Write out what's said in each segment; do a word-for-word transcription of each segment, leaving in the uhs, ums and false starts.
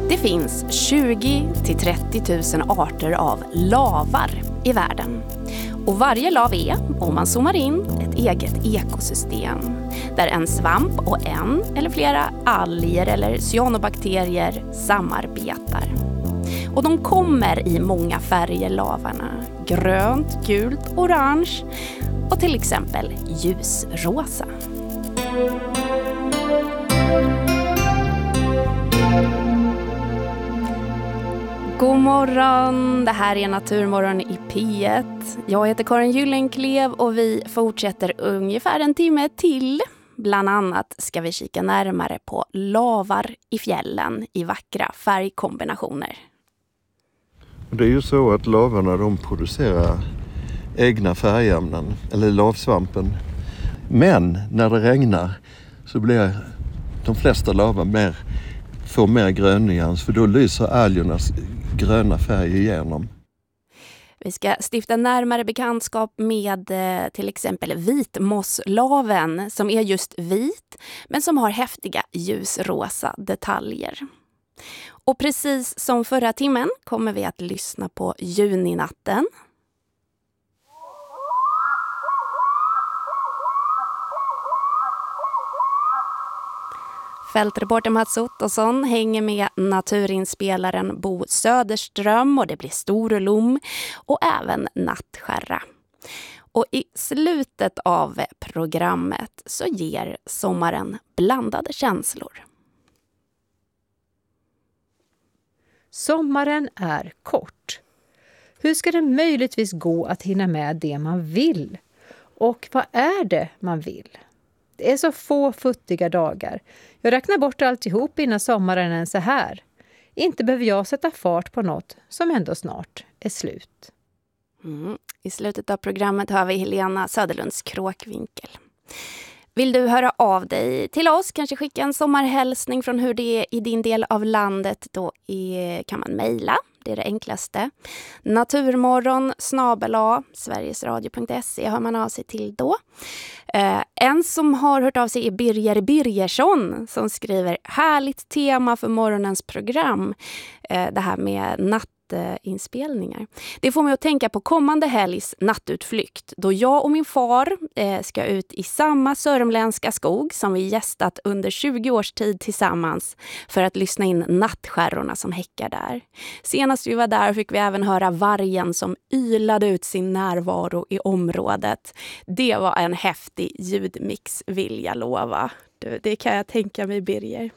Det finns tjugo till trettio tusen arter av lavar i världen. Och varje lav är, om man zoomar in, ett eget ekosystem. Där en svamp och en eller flera alger eller cyanobakterier samarbetar. Och de kommer i många färger, lavarna. Grönt, gult, orange och till exempel ljusrosa. God morgon, det här är Naturmorgon i P ett. Jag heter Karin Gyllenklev och vi fortsätter ungefär en timme till. Bland annat ska vi kika närmare på lavar i fjällen i vackra färgkombinationer. Det är ju så att lavarna de producerar egna färgämnen, eller lavsvampen. Men när det regnar så blir de flesta lavar mer, får mer grönnyans, för då lyser algernas gröna färg igenom. Vi ska stifta närmare bekantskap med till exempel vitmosslaven som är just vit men som har häftiga ljusrosa detaljer. Och precis som förra timmen kommer vi att lyssna på juninatten. Fältreporter Mats Ottosson hänger med naturinspelaren Bo Söderström och det blir storlom och även nattskärra. Och i slutet av programmet så ger sommaren blandade känslor. Sommaren är kort. Hur ska det möjligtvis gå att hinna med det man vill? Och vad är det man vill? Det är så få futtiga dagar. Jag räknar bort alltihop innan sommaren är så här. Inte behöver jag sätta fart på något som ändå snart är slut. Mm. I slutet av programmet hör vi Helena Söderlunds kråkvinkel. Vill du höra av dig till oss, kanske skicka en sommarhälsning från hur det är i din del av landet, då är, kan man mejla. Det är det enklaste. Naturmorgon snabel-a sverigesradio punkt se hör man av sig till då. Eh, en som har hört av sig är Birger Birgersson som skriver härligt tema för morgonens program. Eh, det här med nattinspelningar. Det får mig att tänka på kommande helgs nattutflykt då jag och min far eh, ska ut i samma sörmländska skog som vi gästat under tjugo års tid tillsammans för att lyssna in nattskärrorna som häckar där. Senast vi var där fick vi även höra vargen som ylade ut sin närvaro i området. Det var en häftig ljudmix, vill jag lova. Det kan jag tänka mig, Birger.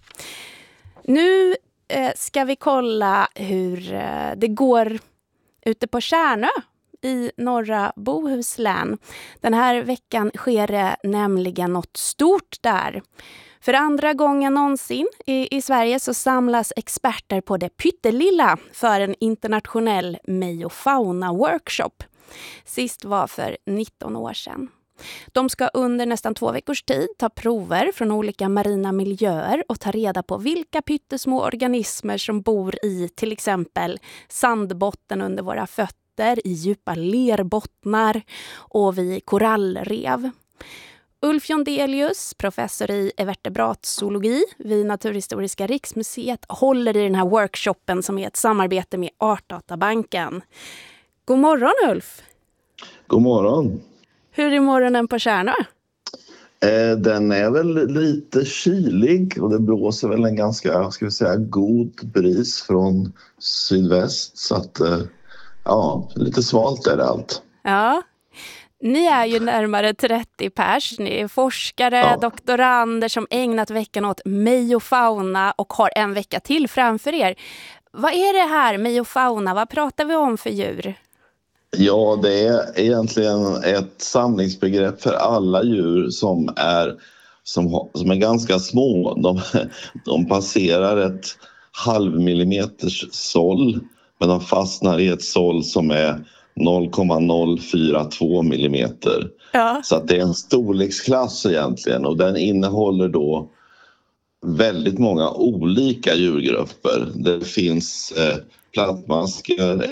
Nu ska vi kolla hur det går ute på Tjärnö i norra Bohuslän. Den här veckan sker det nämligen något stort där. För andra gången någonsin i, i Sverige så samlas experter på det pyttelilla för en internationell meiofauna-workshop. Sist var för nitton år sedan. De ska under nästan två veckors tid ta prover från olika marina miljöer och ta reda på vilka pyttesmå organismer som bor i till exempel sandbotten under våra fötter, i djupa lerbottnar och vid korallrev. Ulf Jondelius, professor i vertebratzoologi vid Naturhistoriska riksmuseet, håller i den här workshopen som är ett samarbete med Artdatabanken. God morgon, Ulf! God morgon! Hur är morgonen på Tjärnö? Eh, den är väl lite kylig och det blåser väl en ganska, ska vi säga, god bris från sydväst. Så att, eh, ja, lite svalt är det allt. Ja, ni är ju närmare trettio pers. Ni är forskare, ja. doktorander som ägnat veckan åt meiofauna och har en vecka till framför er. Vad är det här meiofauna? Vad pratar vi om för djur? Ja, det är egentligen ett samlingsbegrepp för alla djur som är, som, som är ganska små. De, de passerar ett halv millimeters såll, men de fastnar i ett såll som är noll komma noll fyra två millimeter. Ja. Så att det är en storleksklass egentligen, och den innehåller då väldigt många olika djurgrupper. Det finns eh, plattmaskar,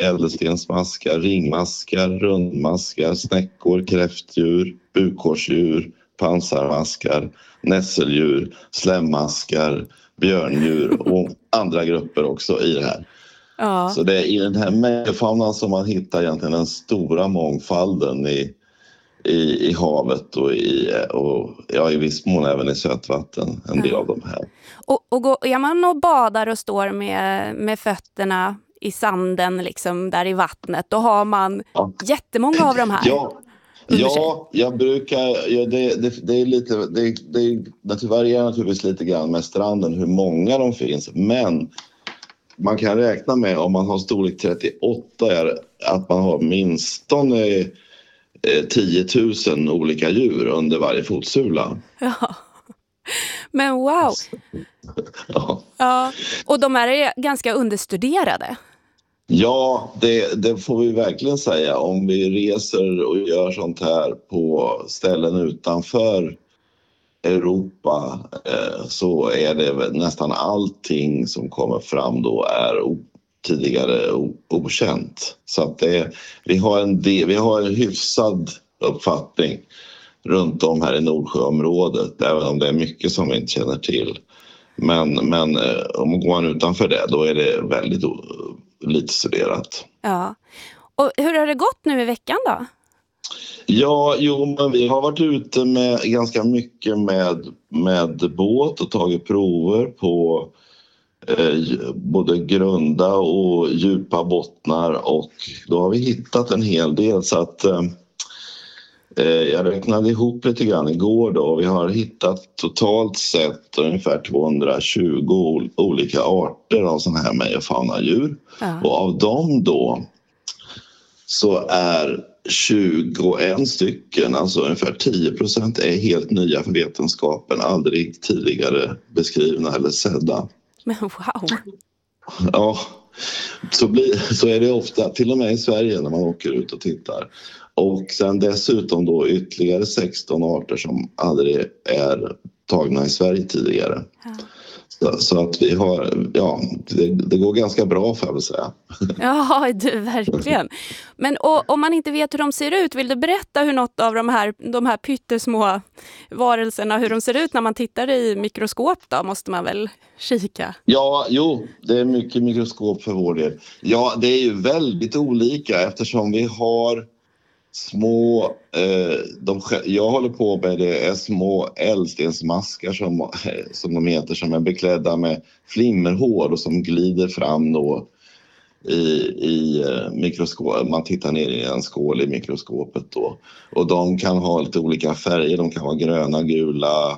ädelstensmaskar, ringmaskar, rundmaskar, snäckor, kräftdjur, bukårsdjur, pansarmaskar, nässeldjur, slämmaskar, björndjur och andra grupper också i det här. Ja. Så det är i den här megafaunan som man hittar egentligen den stora mångfalden i, i, i havet och, i, och ja, i viss mån även i sötvatten, en del Ja. av de här. Och, och går, är man och badar och står med, med fötterna i sanden liksom där i vattnet, då har man Ja. jättemånga av de här. Ja. Ja, jag brukar, ja, det, det, det är lite, det, det, det varierar naturligtvis lite grann med stranden hur många de finns, men man kan räkna med om man har storlek trettioåtta är att man har minst tio tusen olika djur under varje fotsula. Ja. Men wow! Ja. Ja. Och de här är ganska understuderade. Ja, det, det får vi verkligen säga. Om vi reser och gör sånt här på ställen utanför Europa eh, så är det nästan allting som kommer fram då är o, tidigare o, okänt. Så att det, vi, har en del, vi har en hyfsad uppfattning runt om här i Nordsjöområdet, även om det är mycket som vi inte känner till. Men, men eh, om man går utanför det, då är det väldigt o, lite studerat. Ja. Och hur har det gått nu i veckan då? Ja, jo, men vi har varit ute med ganska mycket med, med båt och tagit prover på eh, både grunda och djupa bottnar, och då har vi hittat en hel del, så att eh, jag räknade ihop lite grann igår då, och vi har hittat totalt sett ungefär tvåhundratjugo olika arter av sådana här megafaunadjur. Ja. Och av dem då så är tjugoett stycken, alltså ungefär tio procent, är helt nya för vetenskapen, aldrig tidigare beskrivna eller sedda. Men wow! Ja, så, blir, så är det ofta, till och med i Sverige när man åker ut och tittar. Och sen dessutom då ytterligare sexton arter som aldrig är tagna i Sverige tidigare. Ja. Så, så att vi har, ja, det, det går ganska bra, får jag väl säga. Ja, du, verkligen. Men och, om man inte vet hur de ser ut, vill du berätta hur något av de här, de här pyttesmå varelserna, hur de ser ut när man tittar i mikroskop då? Måste man väl kika? Ja, jo, det är mycket mikroskop för vår del. Ja, det är ju väldigt olika eftersom vi har små, eh, de, jag håller på med det är små eldstensmaskar som, som de heter, som är beklädda med flimmerhår och som glider fram då i, i mikroskop. Man tittar ner i en skål i mikroskopet då. Och de kan ha lite olika färger, de kan vara gröna, gula,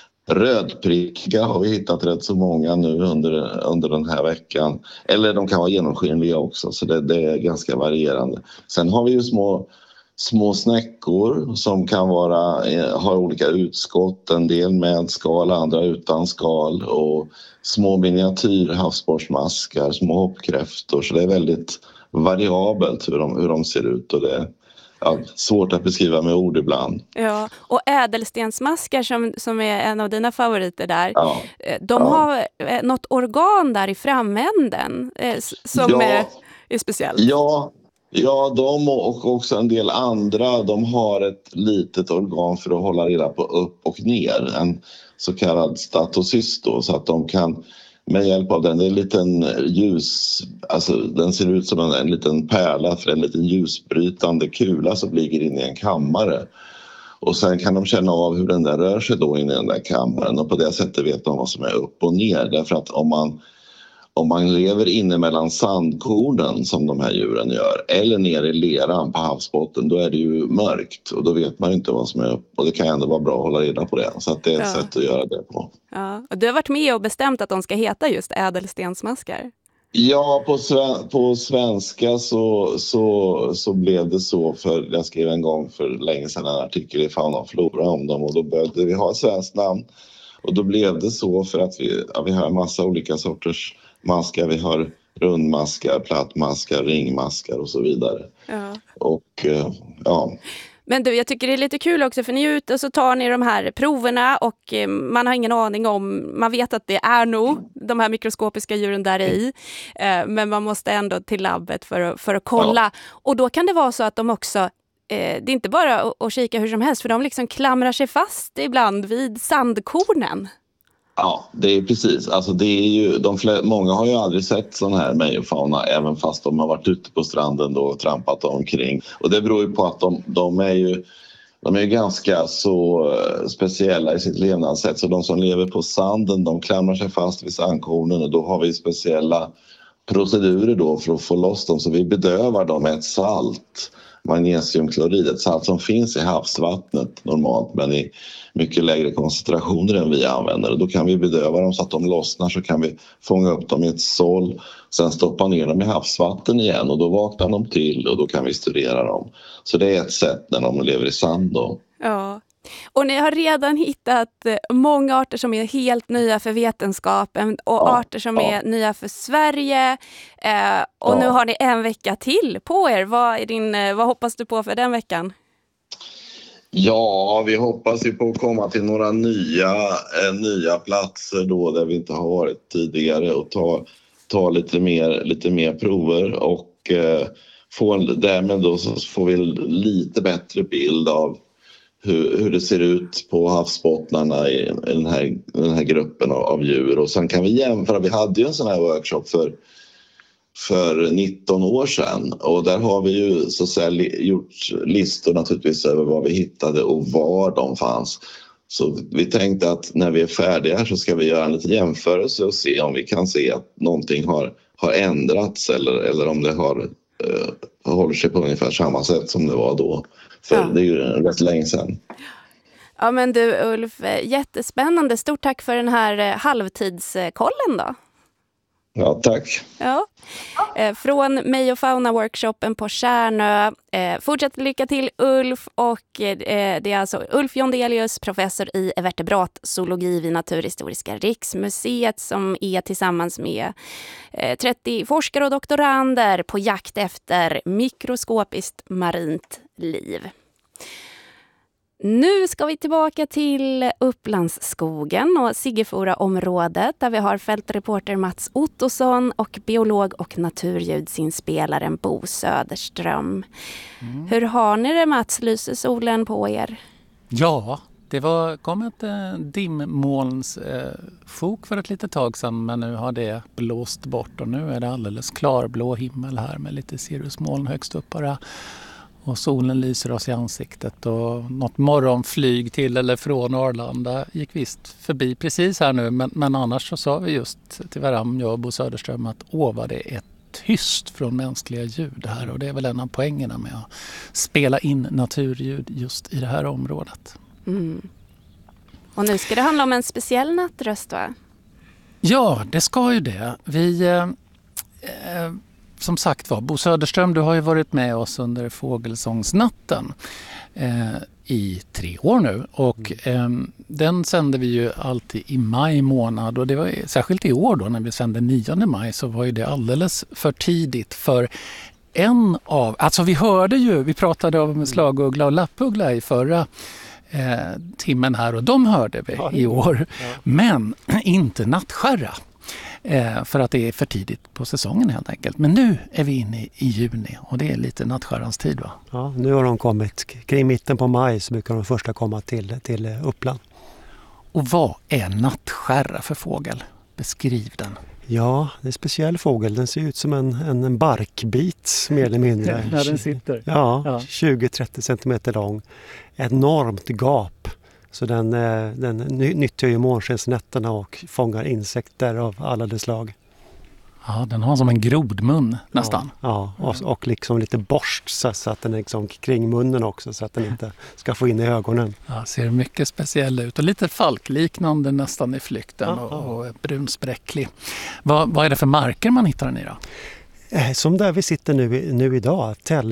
rödprickiga har vi hittat rätt så många nu under, under den här veckan. Eller de kan vara genomskinliga också, så det, det är ganska varierande. Sen har vi ju små Små snäckor som kan vara, har olika utskott, en del med skal, andra utan skal, och små miniatyr havsborrsmaskar, små hoppkräftor, så det är väldigt variabelt hur de, hur de ser ut, och det är ja, svårt att beskriva med ord ibland. Ja, och ädelstensmaskar som, som är en av dina favoriter där, ja. de ja. har något organ där i framänden som ja. är, är speciellt. Ja. Ja, de och också en del andra, de har ett litet organ för att hålla reda på upp och ner, en så kallad statocyst då, så att de kan med hjälp av den, det är en liten ljus, alltså den ser ut som en, en liten pärla för en liten ljusbrytande kula som ligger inne i en kammare. Och sen kan de känna av hur den där rör sig då inne i den där kammaren, och på det sättet vet de vad som är upp och ner, därför att om man Om man lever inne mellan sandkornen som de här djuren gör, eller nere i leran på havsbotten, då är det ju mörkt och då vet man inte vad som är upp, och det kan ändå vara bra att hålla reda på det, så att det är ett ja. sätt att göra det på. Ja. Och du har varit med och bestämt att de ska heta just ädelstensmaskar? Ja, på, sven- på svenska så, så, så blev det så, för jag skrev en gång för länge sedan en artikel i Fauna och Flora om dem, och då behövde vi ha ett svenskt namn, och då blev det så för att vi, ja, vi har en massa olika sorters maskar. Vi har rundmaskar, plattmaskar, ringmaskar och så vidare. Ja. Och ja. Men du, jag tycker det är lite kul också, för ni är ute och så tar ni de här proverna och man har ingen aning om, man vet att det är nog de här mikroskopiska djuren där i, men man måste ändå till labbet för att, för att kolla. Ja. Och då kan det vara så att de också eh, det är inte bara att, att kika hur som helst, för de liksom klamrar sig fast ibland vid sandkornen. Ja, det är precis. Alltså det är ju, de flera, många har ju aldrig sett sån här mejofauna, även fast de har varit ute på stranden då och trampat omkring. Och det beror ju på att de, de är ju de är ju ganska så speciella i sitt levnadssätt. Så de som lever på sanden, de klamrar sig fast vid sandkornen, och då har vi speciella procedurer då för att få loss dem. Så vi bedövar dem med ett salt, magnesiumklorid, ett salt som finns i havsvattnet normalt, men i mycket lägre koncentrationer än vi använder. Och då kan vi bedöva dem så att de lossnar, så kan vi fånga upp dem i ett såll, sen stoppa ner dem i havsvatten igen, och då vaknar de till och då kan vi studera dem. Så det är ett sätt när de lever i sand då. Ja. Och ni har redan hittat många arter som är helt nya för vetenskapen och ja, arter som ja. är nya för Sverige. Eh, och ja. nu har ni en vecka till på er. Vad, är din, vad hoppas du på för den veckan? Ja, vi hoppas ju på att komma till några nya, eh, nya platser då där vi inte har varit tidigare, och ta, ta lite, mer, lite mer prover, och eh, få, därmed då så får vi lite bättre bild av Hur, hur det ser ut på havsbottnarna i den här, den här gruppen av, av djur. Och sen kan vi jämföra, vi hade ju en sån här workshop för, för nitton år sedan, och där har vi ju så att säga gjort listor naturligtvis över vad vi hittade och var de fanns. Så vi tänkte att när vi är färdiga så ska vi göra en liten jämförelse och se om vi kan se att någonting har, har ändrats, eller, eller om det har eh, håller sig på ungefär samma sätt som det var då. För ja. det är ju rätt länge sedan. Ja, men du Ulf, jättespännande. Stort tack för den här halvtidskollen då. Ja, tack. Ja. Från Mejofauna-workshopen på Kärnö. Fortsätt lycka till Ulf, och det är alltså Ulf Jondelius, professor i vertebratzoologi vid Naturhistoriska riksmuseet, som är tillsammans med trettio forskare och doktorander på jakt efter mikroskopiskt marint liv. Nu ska vi tillbaka till Upplandsskogen och Siggefora-området, där vi har fältreporter Mats Ottosson och biolog och naturljudsinspelaren Bo Söderström. Mm. Hur har ni det, Mats? Lyser solen på er? Ja, det var, kom ett eh, dimmolns eh, sjok för ett litet tag sedan, men nu har det blåst bort och nu är det alldeles klarblå himmel här med lite cirrusmoln högst upp bara. Och solen lyser oss i ansiktet, och något morgonflyg till eller från Arlanda gick visst förbi precis här nu. Men, men annars så sa vi just till varann, jag och Bo Söderström, att åh vad det är tyst från mänskliga ljud här. Och det är väl en av poängerna med att spela in naturljud just i det här området. Mm. Och nu ska det handla om en speciell nattröst, va? Ja, det ska ju det. Vi... Eh, eh, Som sagt var, Bo Söderström, du har ju varit med oss under Fågelsångsnatten eh, i tre år nu. Och eh, den sände vi ju alltid i maj månad. Och det var särskilt i år då, när vi sände nionde maj, så var ju det alldeles för tidigt. För en av, alltså vi hörde ju, vi pratade om slagugla och lappuggla i förra eh, timmen här. Och de hörde vi ja, i år. Ja. Men inte nattskärra. Eh, för att det är för tidigt på säsongen helt enkelt. Men nu är vi inne i, i juni och det är lite nattskärrans tid, va? Ja, nu har de kommit. Kring mitten på maj så brukar de första komma till, till Uppland. Och vad är nattskärra för fågel? Beskriv den. Ja, det är en speciell fågel. Den ser ut som en, en, en barkbit mer eller mindre. När den sitter. Ja, ja. tjugo till trettio centimeter lång. Enormt gap. Så den, den nyttjar ju månskensnätterna och fångar insekter av alla dess slag. Ja, den har som en grodmun nästan. Ja, ja och, och liksom lite borst så, så att den är liksom kring munnen också, så att den inte ska få in i ögonen. Ja, ser mycket speciell ut och lite falkliknande nästan i flykten och, och brunsbräcklig. Vad, vad är det för marker man hittar den i då? Som där vi sitter nu, nu idag,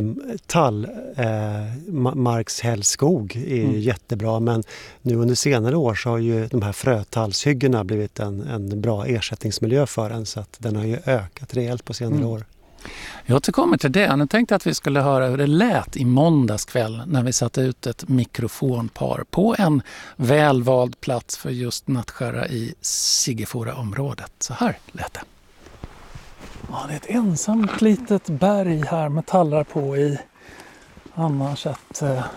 tallmarkshällskog eh, är mm. jättebra, men nu under senare år så har ju de här frötallshyggena blivit en, en bra ersättningsmiljö för den, så att den har ju ökat rejält på senare mm. år. Jag återkommer till det. Nu tänkte att vi skulle höra hur det lät i måndags kväll när vi satte ut ett mikrofonpar på en välvald plats för just nattskärra i Siggefora-området. Så här lät det. Ja, det är ett ensamt litet berg här med tallar på i annars ett eh,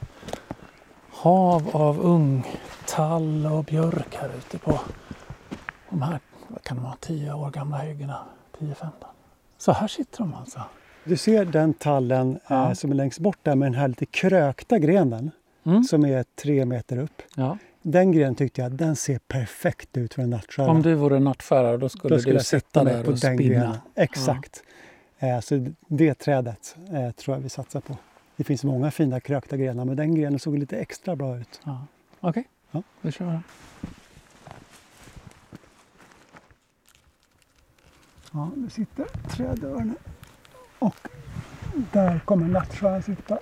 hav av ung tall och björk här ute på de här, vad kan de vara, tio år gamla hyggena, tio femton. Så här sitter de alltså. Du ser den tallen ja. eh, som är längst bort där med den här lite krökta grenen Mm. som är tre meter upp. Ja. Den grenen tyckte jag, den ser perfekt ut för en nattskära. Om du vore nattskärare då skulle, då skulle du jag sitta mig där på och den spinna. grenen. Exakt. Ja. Eh, så det trädet eh, tror jag vi satsar på. Det finns många fina krökta grenar men den grenen såg lite extra bra ut. Ja. Okej, okay. Ja. vi kör den. Ja, nu sitter trädörnen och där kommer nattskäran sitta.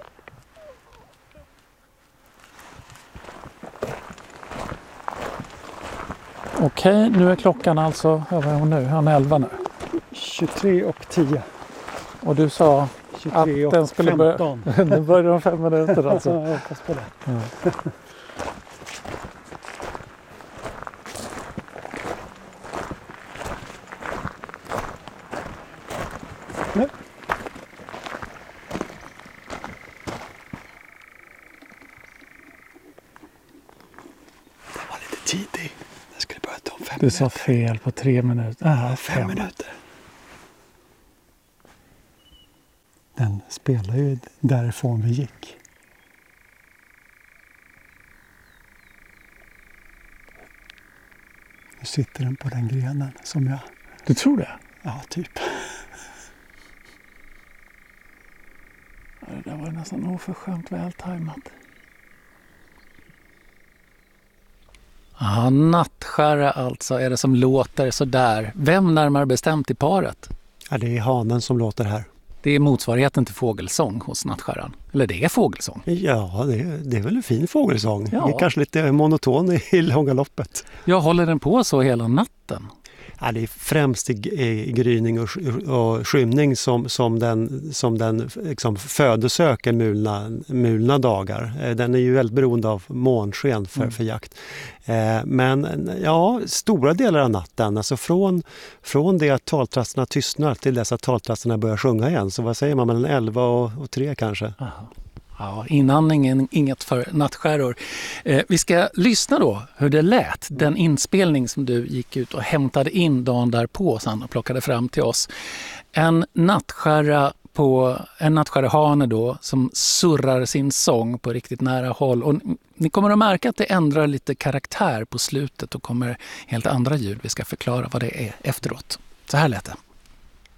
Okej, nu är klockan alltså, vad är hon nu? Han är elva nu. tjugotre och tio. Och du sa tjugotre att den skulle börja... Nu börjar de fem minuter alltså. Ja, jag hoppas på det. Ja. Nu. Det var lite tidigt. Jag skulle börja ta fem Du minuter. sa fel på tre minuter. Ah, fem, fem minuter. Den spelar ju därifrån vi gick. Nu sitter den på den grenen som jag... Du tror det? Ja, typ. Ja, det där var nästan oförskämt vältajmat. Ja, nattskärra alltså är det som låter så där. Vem närmare bestämt i paret? Ja, det är hanen som låter här. Det är motsvarigheten till fågelsång hos nattskärran. Eller det är fågelsång. Ja, det är, det är väl en fin fågelsång. Ja. Det är kanske lite monoton i, i långa loppet. Jag håller den på så hela natten. Ja, det är främst i, i gryning och, och skymning som, som den, som den liksom födosöker mulna, mulna dagar. Den är ju väldigt beroende av månsken för, mm. för jakt. Eh, men ja, stora delar av natten, alltså från, från det att taltrasterna tystnar till dess att taltrasterna börjar sjunga igen. Så vad säger man, mellan elva och, och tre kanske? Aha. Ja, inandningen, inget för nattskärror. Eh, vi ska lyssna då hur det lät. Den inspelning som du gick ut och hämtade in dagen därpå sen och plockade fram till oss. En nattskärra på en nattskärrehane då som surrar sin sång på riktigt nära håll. Och ni kommer att märka att det ändrar lite karaktär på slutet och kommer helt andra ljud. Vi ska förklara vad det är efteråt. Så här lät det.